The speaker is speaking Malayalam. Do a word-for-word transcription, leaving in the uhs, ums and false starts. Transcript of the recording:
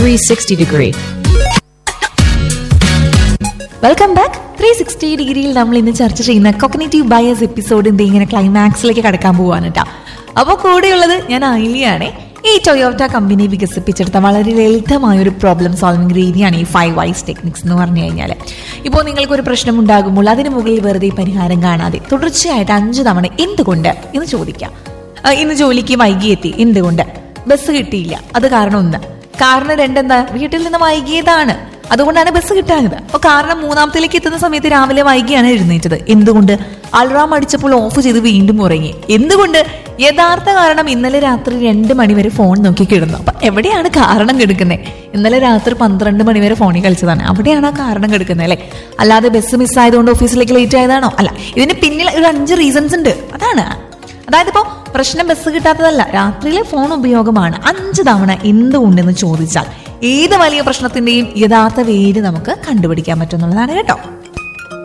three sixty degree. Welcome back. Three sixty ഡിഗ്രിയിൽ നമ്മൾ ഇന്ന് ചർച്ച ചെയ്യുന്ന കോഗ്നിറ്റീവ് ബയസ് എപ്പിസോഡിന്റെ ഇങ്ങനെ ക്ലൈമാക്സിലേക്ക് കടക്കാൻ പോവാണ് കേട്ടോ. അപ്പോൾ കൂടെയുള്ളത് ഞാൻ ആയിലിയാണ്. ഈ ടൊയോട്ട കമ്പനി വികസിപ്പിച്ചെടുത്ത വളരെ ലളിതമായ ഒരു പ്രോബ്ലം സോൾവിംഗ് രീതിയാണ് ഈ ഫൈവ് വൈസ് ടെക്നിക്സ് എന്ന് പറഞ്ഞു കഴിഞ്ഞാൽ. ഇപ്പോൾ നിങ്ങൾക്കൊരു പ്രശ്നം ഉണ്ടാകുമ്പോൾ അതിന് മുകളിൽ വെറുതെ പരിഹാരം കാണാതെ തുടർച്ചയായിട്ട് അഞ്ചു തവണ എന്തുകൊണ്ട് എന്ന് ചോദിക്കാം. ഇന്ന് ജോലിക്ക് വൈകിയെത്തി, എന്തുകൊണ്ട്? ബസ് കിട്ടിയില്ല, അത് കാരണം ഒന്ന്. കാരണം രണ്ടെന്താ? വീട്ടിൽ നിന്ന് വൈകിയതാണ്, അതുകൊണ്ടാണ് ബസ് കിട്ടാഞ്ഞത്. അപ്പൊ കാരണം മൂന്നാമത്തിലേക്ക് എത്തുന്ന സമയത്ത് രാവിലെ വൈകിയാണ് എഴുന്നേറ്റത്, എന്തുകൊണ്ട്? അലാറം അടിച്ചപ്പോൾ ഓഫ് ചെയ്ത് വീണ്ടും ഉറങ്ങി, എന്തുകൊണ്ട്? യഥാർത്ഥ കാരണം ഇന്നലെ രാത്രി രണ്ട് മണിവരെ ഫോൺ നോക്കി കിടന്നു. അപ്പൊ എവിടെയാണ് കാരണം കിടക്കുന്നത്? ഇന്നലെ രാത്രി പന്ത്രണ്ട് മണിവരെ ഫോണിൽ കളിച്ചതാണ്, അവിടെയാണ് ആ കാരണം കിടക്കുന്നത് അല്ലെ. അല്ലാതെ ബസ് മിസ്സായതുകൊണ്ട് ഓഫീസിലേക്ക് ലേറ്റ് ആയതാണോ? അല്ല, ഇതിന് പിന്നിൽ ഒരു അഞ്ച് റീസൺസ് ഉണ്ട്. അതാണ്, അതായത് ഇപ്പോ പ്രശ്നം ബസ് കിട്ടാത്തതല്ല, രാത്രിയിലെ ഫോൺ ഉപയോഗമാണ്. അഞ്ച് തവണ എന്തുകൊണ്ടെന്ന് ചോദിച്ചാൽ ഏത് വലിയ പ്രശ്നത്തിന്റെയും യഥാർത്ഥ വേര് നമുക്ക് കണ്ടുപിടിക്കാൻ പറ്റുന്നുള്ളതാണ് കേട്ടോ.